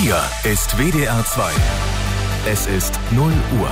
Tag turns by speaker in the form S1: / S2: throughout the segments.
S1: Hier ist WDR 2. Es ist 0 Uhr.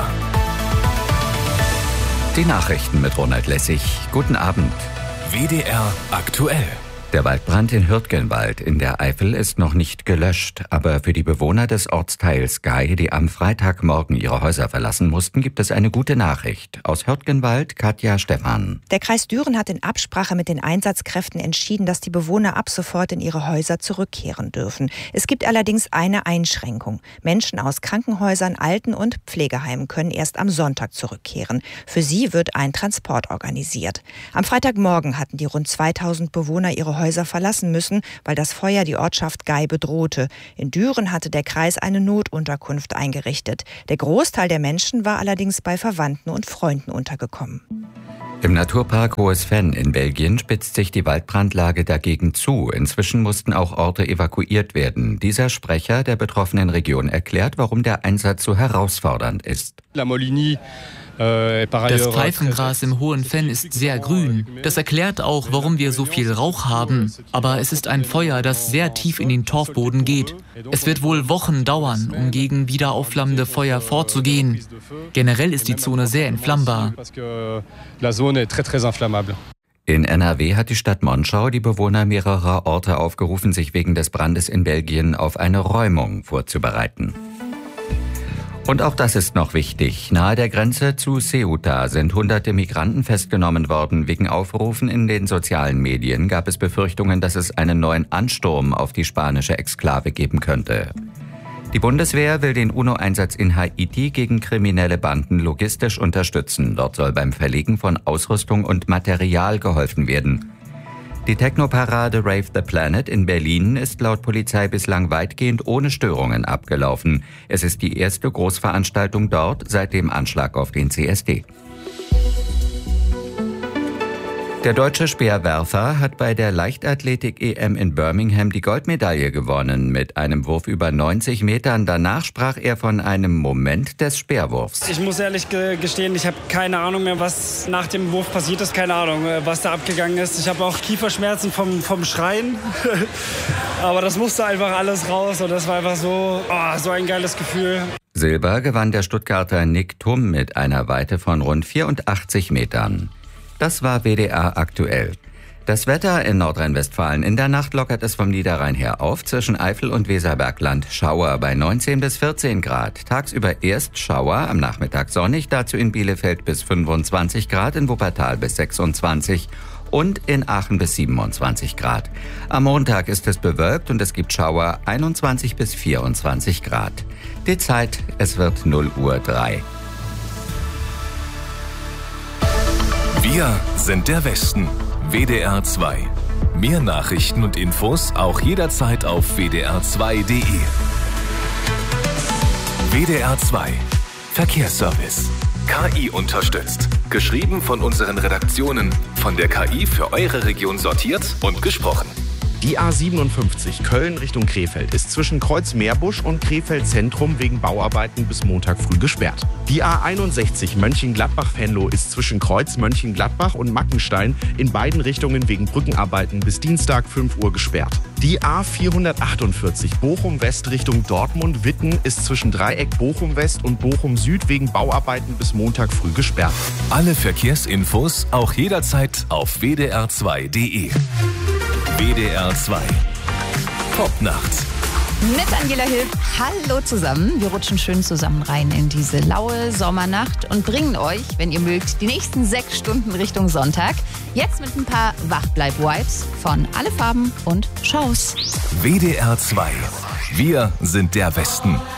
S2: Die Nachrichten mit Ronald Lessig. Guten Abend.
S1: WDR aktuell.
S2: Der Waldbrand in Hürtgenwald in der Eifel ist noch nicht gelöscht. Aber für die Bewohner des Ortsteils Gay, die am Freitagmorgen ihre Häuser verlassen mussten, gibt es eine gute Nachricht. Aus Hürtgenwald, Katja Stephan.
S3: Der Kreis Düren hat in Absprache mit den Einsatzkräften entschieden, dass die Bewohner ab sofort in ihre Häuser zurückkehren dürfen. Es gibt allerdings eine Einschränkung. Menschen aus Krankenhäusern, Alten- und Pflegeheimen können erst am Sonntag zurückkehren. Für sie wird ein Transport organisiert. Am Freitagmorgen hatten die rund 2000 Bewohner ihre Häuser verlassen müssen, weil das Feuer die Ortschaft Gay bedrohte. In Düren hatte der Kreis eine Notunterkunft eingerichtet. Der Großteil der Menschen war allerdings bei Verwandten und Freunden untergekommen.
S2: Im Naturpark Hohes Venn in Belgien spitzt sich die Waldbrandlage dagegen zu. Inzwischen mussten auch Orte evakuiert werden. Dieser Sprecher der betroffenen Region erklärt, warum der Einsatz so herausfordernd ist.
S4: Das Pfeifengras im Hohen Venn ist sehr grün. Das erklärt auch, warum wir so viel Rauch haben. Aber es ist ein Feuer, das sehr tief in den Torfboden geht. Es wird wohl Wochen dauern, um gegen wieder aufflammende Feuer vorzugehen. Generell ist die Zone sehr entflammbar.
S2: In NRW hat die Stadt Monschau die Bewohner mehrerer Orte aufgerufen, sich wegen des Brandes in Belgien auf eine Räumung vorzubereiten. Und auch das ist noch wichtig. Nahe der Grenze zu Ceuta sind hunderte Migranten festgenommen worden. Wegen Aufrufen in den sozialen Medien gab es Befürchtungen, dass es einen neuen Ansturm auf die spanische Exklave geben könnte. Die Bundeswehr will den UNO-Einsatz in Haiti gegen kriminelle Banden logistisch unterstützen. Dort soll beim Verlegen von Ausrüstung und Material geholfen werden. Die Technoparade Rave the Planet in Berlin ist laut Polizei bislang weitgehend ohne Störungen abgelaufen. Es ist die erste Großveranstaltung dort seit dem Anschlag auf den CSD. Der deutsche Speerwerfer hat bei der Leichtathletik-EM in Birmingham die Goldmedaille gewonnen mit einem Wurf über 90 Metern. Danach sprach er von einem Moment des Speerwurfs.
S5: Ich muss ehrlich gestehen, ich habe keine Ahnung mehr, was nach dem Wurf passiert ist. Keine Ahnung, was da abgegangen ist. Ich habe auch Kieferschmerzen vom Schreien. Aber das musste einfach alles raus und das war einfach so ein geiles Gefühl.
S2: Silber gewann der Stuttgarter Nick Thum mit einer Weite von rund 84 Metern. Das war WDR aktuell. Das Wetter in Nordrhein-Westfalen. In der Nacht lockert es vom Niederrhein her auf. Zwischen Eifel und Weserbergland Schauer bei 19 bis 14 Grad. Tagsüber erst Schauer, am Nachmittag sonnig. Dazu in Bielefeld bis 25 Grad, in Wuppertal bis 26 und in Aachen bis 27 Grad. Am Montag ist es bewölkt und es gibt Schauer 21 bis 24 Grad. Die Zeit, es wird 0 Uhr 3.
S1: Wir sind der Westen. WDR 2. Mehr Nachrichten und Infos auch jederzeit auf wdr2.de. WDR 2. Verkehrsservice. KI unterstützt. Geschrieben von unseren Redaktionen. Von der KI für eure Region sortiert und gesprochen.
S6: Die A57 Köln Richtung Krefeld ist zwischen Kreuz-Meerbusch und Krefeld Zentrum wegen Bauarbeiten bis Montag früh gesperrt. Die A61 Mönchengladbach-Venlo ist zwischen Kreuz Mönchengladbach und Mackenstein in beiden Richtungen wegen Brückenarbeiten bis Dienstag 5 Uhr gesperrt. Die A448 Bochum West Richtung Dortmund-Witten ist zwischen Dreieck Bochum West und Bochum Süd wegen Bauarbeiten bis Montag früh gesperrt.
S1: Alle Verkehrsinfos auch jederzeit auf wdr2.de. WDR 2. Popnacht.
S7: Mit Angela Hill. Hallo zusammen. Wir rutschen schön zusammen rein in diese laue Sommernacht und bringen euch, wenn ihr mögt, die nächsten 6 Stunden Richtung Sonntag. Jetzt mit ein paar Wachbleib-Vibes von Alle Farben und Shows.
S1: WDR 2. Wir sind der Westen.